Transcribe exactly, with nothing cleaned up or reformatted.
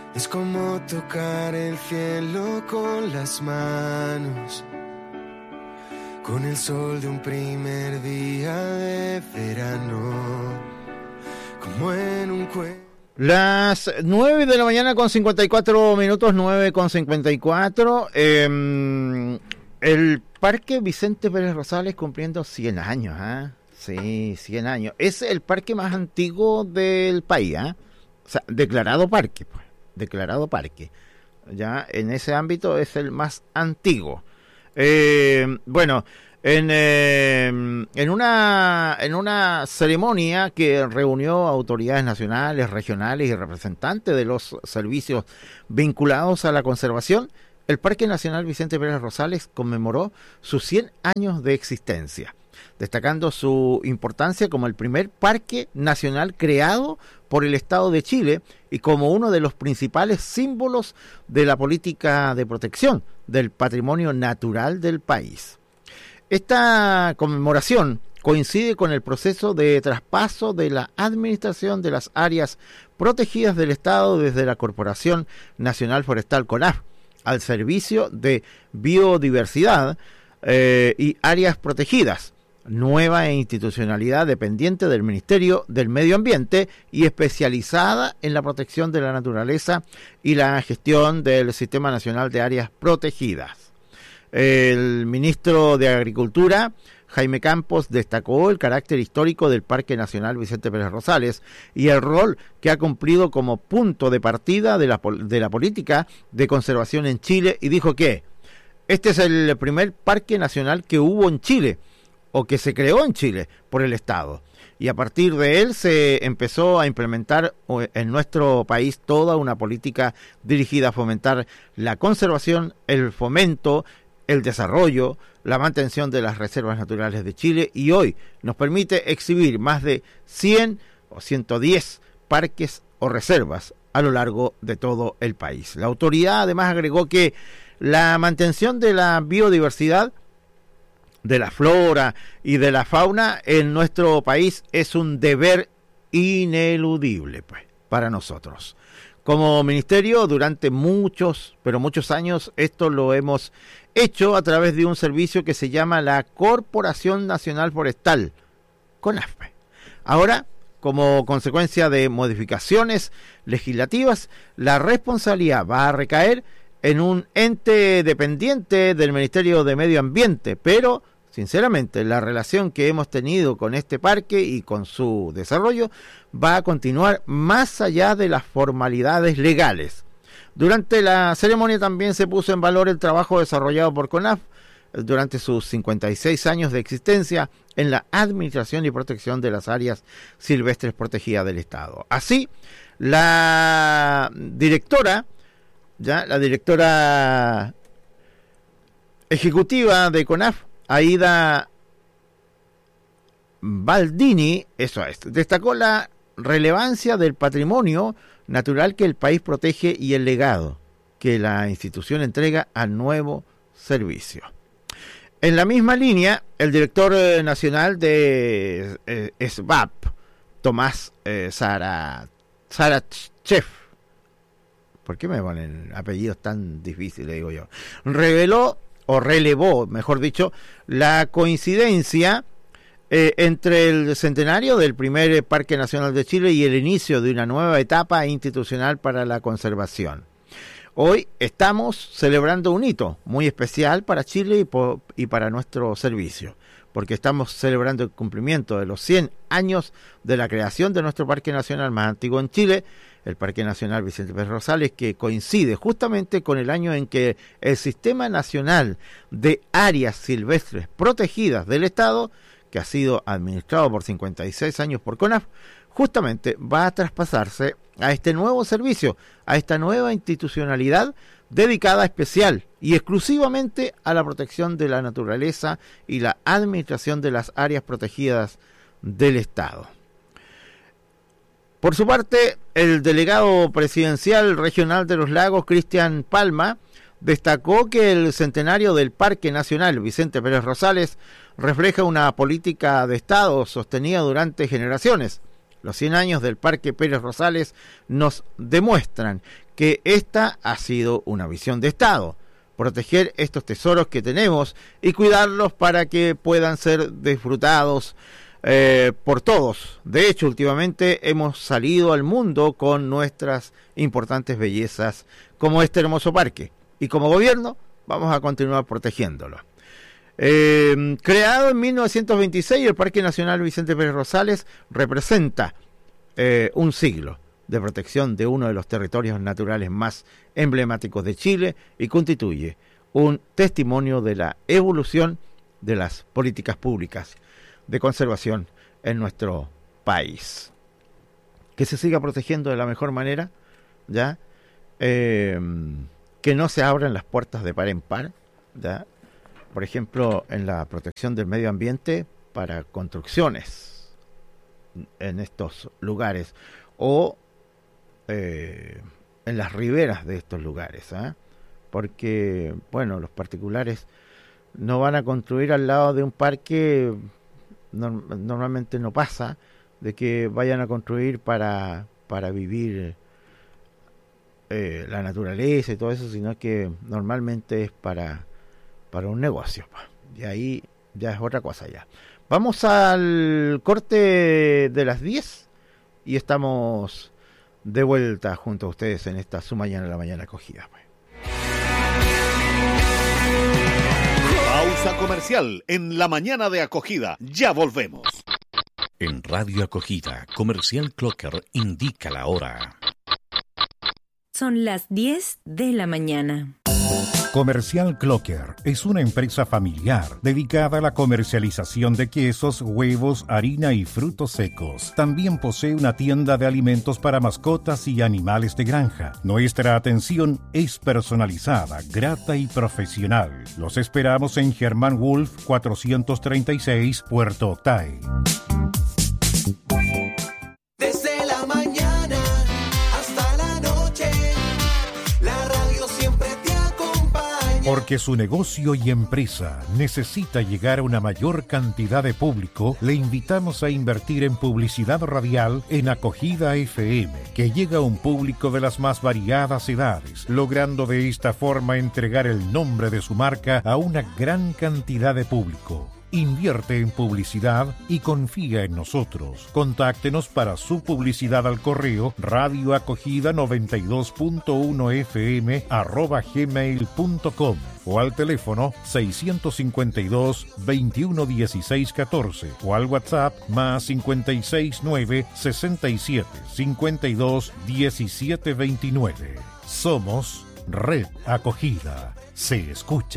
Es como tocar el cielo con las manos, con el sol de un primer día de verano, como en un cuento. Las nueve de la mañana con cincuenta y cuatro minutos, nueve con cincuenta y cuatro. Eh, el Parque Vicente Pérez Rosales cumpliendo cien años, ¿ah? ¿eh? Sí, cien años. Es el parque más antiguo del país, ¿ah? ¿eh? O sea, declarado parque, pues. Declarado parque. Ya en ese ámbito es el más antiguo. Eh, bueno, en, eh, en una en una ceremonia que reunió autoridades nacionales, regionales y representantes de los servicios vinculados a la conservación, el Parque Nacional Vicente Pérez Rosales conmemoró sus cien años de existencia, destacando su importancia como el primer parque nacional creado por el Estado de Chile y como uno de los principales símbolos de la política de protección del patrimonio natural del país. Esta conmemoración coincide con el proceso de traspaso de la administración de las áreas protegidas del Estado desde la Corporación Nacional Forestal CONAF al Servicio de Biodiversidad eh, y Áreas Protegidas, nueva institucionalidad dependiente del Ministerio del Medio Ambiente y especializada en la protección de la naturaleza y la gestión del Sistema Nacional de Áreas Protegidas. El ministro de Agricultura, Jaime Campos, destacó el carácter histórico del Parque Nacional Vicente Pérez Rosales y el rol que ha cumplido como punto de partida de la, de la política de conservación en Chile y dijo que este es el primer parque nacional que hubo en Chile o que se creó en Chile por el Estado, y a partir de él se empezó a implementar en nuestro país toda una política dirigida a fomentar la conservación, el fomento, el desarrollo, la mantención de las reservas naturales de Chile, y hoy nos permite exhibir más de cien o ciento diez parques o reservas a lo largo de todo el país. La autoridad además agregó que la mantención de la biodiversidad, de la flora y de la fauna en nuestro país es un deber ineludible, pues, para nosotros. Como ministerio, durante muchos, pero muchos años, esto lo hemos hecho a través de un servicio que se llama la Corporación Nacional Forestal, CONAF. Ahora, como consecuencia de modificaciones legislativas, la responsabilidad va a recaer en un ente dependiente del Ministerio de Medio Ambiente, pero sinceramente la relación que hemos tenido con este parque y con su desarrollo va a continuar más allá de las formalidades legales. Durante la ceremonia también se puso en valor el trabajo desarrollado por CONAF durante sus cincuenta y seis años de existencia en la administración y protección de las áreas silvestres protegidas del Estado. Así, la directora Ya, la directora ejecutiva de CONAF, Aida Baldini, eso es, destacó la relevancia del patrimonio natural que el país protege y el legado que la institución entrega al nuevo servicio. En la misma línea, el director eh, nacional de eh, S B A P, Tomás eh, Sara, Sarachev, ¿por qué me ponen apellidos tan difíciles, digo yo? Reveló, o relevó, mejor dicho, la coincidencia eh, entre el centenario del primer Parque Nacional de Chile y el inicio de una nueva etapa institucional para la conservación. Hoy estamos celebrando un hito muy especial para Chile y, po- y para nuestro servicio, porque estamos celebrando el cumplimiento de los cien años de la creación de nuestro Parque Nacional más antiguo en Chile, el Parque Nacional Vicente Pérez Rosales, que coincide justamente con el año en que el Sistema Nacional de Áreas Silvestres Protegidas del Estado, que ha sido administrado por cincuenta y seis años por CONAF, justamente va a traspasarse a este nuevo servicio, a esta nueva institucionalidad dedicada especial y exclusivamente a la protección de la naturaleza y la administración de las áreas protegidas del Estado. Por su parte, el delegado presidencial regional de los Lagos, Cristian Palma, destacó que el centenario del Parque Nacional Vicente Pérez Rosales refleja una política de Estado sostenida durante generaciones, Los cien años del Parque Pérez Rosales nos demuestran que esta ha sido una visión de Estado, proteger estos tesoros que tenemos y cuidarlos para que puedan ser disfrutados eh, por todos. De hecho, últimamente hemos salido al mundo con nuestras importantes bellezas como este hermoso parque, y como gobierno vamos a continuar protegiéndolo. Eh, creado en mil novecientos veintiséis, el Parque Nacional Vicente Pérez Rosales representa eh, un siglo de protección de uno de los territorios naturales más emblemáticos de Chile y constituye un testimonio de la evolución de las políticas públicas de conservación en nuestro país. Que se siga protegiendo de la mejor manera, ya, eh, que no se abran las puertas de par en par, ya, por ejemplo, en la protección del medio ambiente para construcciones en estos lugares, o eh, en las riberas de estos lugares, ¿eh? Porque, bueno, los particulares no van a construir al lado de un parque. No, normalmente no pasa de que vayan a construir para, para vivir eh, la naturaleza y todo eso, sino que normalmente es para, para un negocio, y ahí ya es otra cosa ya. Vamos al corte de las diez y estamos de vuelta junto a ustedes en esta Su Mañana la Mañana Acogida. Pausa comercial en la mañana de Acogida. Ya volvemos. En Radio Acogida, Comercial Clocker indica la hora. Son las diez de la mañana. Comercial Clocker es una empresa familiar dedicada a la comercialización de quesos, huevos, harina y frutos secos. También posee una tienda de alimentos para mascotas y animales de granja. Nuestra atención es personalizada, grata y profesional. Los esperamos en Germán Wolf cuatrocientos treinta y seis, Puerto Octay. Desde la mañana hasta la noche, la radio siempre te acompaña. Porque su negocio y empresa necesita llegar a una mayor cantidad de público, le invitamos a invertir en publicidad radial en Acogida F M, que llega a un público de las más variadas edades, logrando de esta forma entregar el nombre de su marca a una gran cantidad de público. Invierte en publicidad y confía en nosotros. Contáctenos para su publicidad al correo radioacogida noventa y dos punto uno f m arroba gmail punto com o al teléfono seiscientos cincuenta y dos, veintiuno dieciséis catorce o al WhatsApp más cincuenta y seis nueve sesenta y siete cincuenta y dos diecisiete veintinueve. Somos Red Acogida. Se escucha.